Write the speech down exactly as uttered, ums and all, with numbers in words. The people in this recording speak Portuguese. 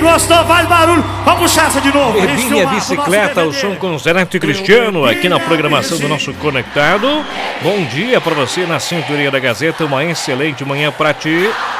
gostou, faz barulho. Vamos puxar essa de novo. Bebinha Bicicleta, o som com Zé Neto e Cristiano, aqui na programação do nosso Conectado. Bom dia pra você na sintonia da Gazeta, uma excelente manhã pra ti.